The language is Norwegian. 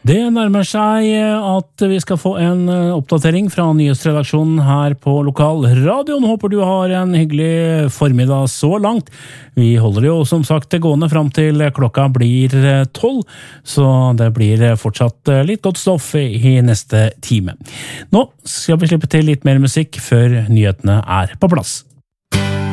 Det nærmer seg at vi skal få en oppdatering fra nyhetsredaksjonen her på lokalradioen. Håper du har en hyggelig formiddag så langt. Vi holder jo som sagt gående fram til klokka blir 12, så det blir fortsatt litt godt stoff i neste time. Nå skal vi slippe til litt mer musikk før nyhetene er på plass.